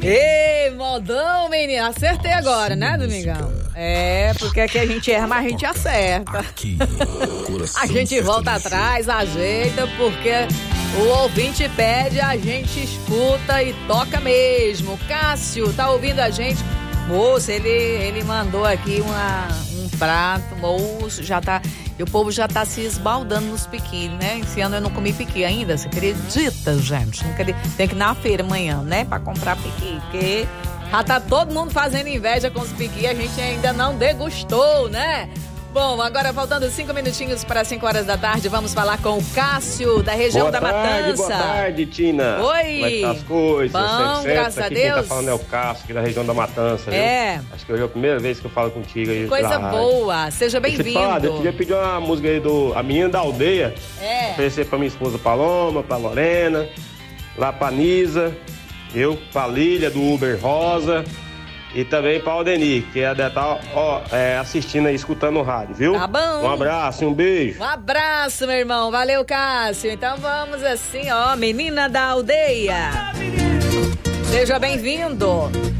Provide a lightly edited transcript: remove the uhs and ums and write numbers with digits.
Ei, modão, menina. Acertei agora, né, Domingão? É, porque aqui a gente erra, mas a gente acerta. Aqui, a gente volta atrás, ajeita, porque o ouvinte pede, a gente escuta e toca mesmo. Cássio, tá ouvindo a gente? Moço, ele mandou aqui um prato, moço, já tá... E o povo já tá se esbaldando nos piqui, né? Esse ano eu não comi piqui ainda, você acredita, gente? Tem que ir na feira amanhã, né? Pra comprar piqui, porque já tá todo mundo fazendo inveja com os piqui, a gente ainda não degustou, né? Bom, agora faltando 5 minutinhos para 5 horas da tarde, vamos falar com o Cássio, da região da Matança. Boa tarde, Tina. Oi. Como é que tá as coisas? Bom, graças a Deus. Quem tá falando é o Cássio, aqui da região da Matança, É. Viu? Acho que hoje é a primeira vez que eu falo contigo aí. Coisa boa, seja bem-vindo. Eu queria pedir uma música aí A Menina da Aldeia. Oferecer pra minha esposa Paloma, pra Lorena, lá pra Nisa, pra Lília, do Uber Rosa. E também para o Aldenir, que é assistindo aí, escutando o rádio, viu? Tá bom. Um abraço e um beijo. Um abraço, meu irmão. Valeu, Cássio. Então vamos assim, Menina da Aldeia. Seja bem-vindo.